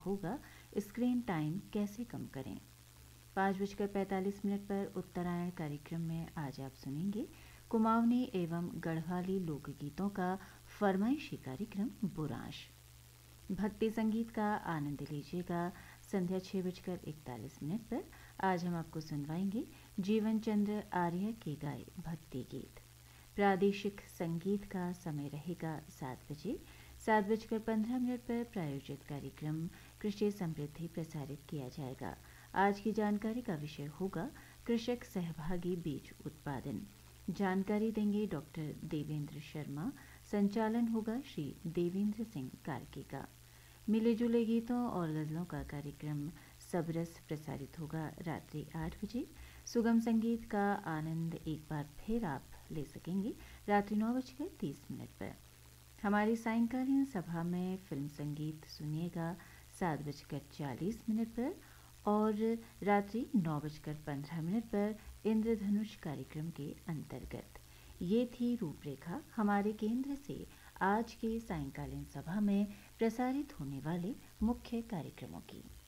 होगा screen time कैसे कम करें। 5:45 पर उत्तरायण कार्यक्रम में आज आप सुनेंगे कुमाऊनी एवं गढ़वाली लोकगीतों का फरमाइशी कार्यक्रम बुरांश। भक्ति संगीत का आनंद लीजिएगा। संध्या 6:41 पर आज हम आपको सुनवाएंगे जीवन चंद्र आर्य के गाए भक्ति गीत। प्रादेशिक संगीत का समय रहेगा 7 बजे। 7:15 पर प्रायोजित कार्यक्रम कृषि समृद्धि प्रसारित किया जाएगा। आज की जानकारी का विषय होगा कृषक सहभागी बीज उत्पादन। जानकारी देंगे डॉक्टर देवेंद्र शर्मा। संचालन होगा श्री देवेंद्र सिंह कार्की का। मिले जुले गीतों और गज़लों का कार्यक्रम सबरस प्रसारित होगा रात्रि 8 बजे। सुगम संगीत का आनंद एक बार फिर आप ले सकेंगे रात्रि 9:30 पर। हमारी सायंकालीन सभा में फिल्म संगीत सुनिएगा 7:40 पर और रात्रि 9:15 पर इंद्रधनुष कार्यक्रम के अंतर्गत। ये थी रूपरेखा हमारे केंद्र से आज के सायंकालीन सभा में प्रसारित होने वाले मुख्य कार्यक्रमों की।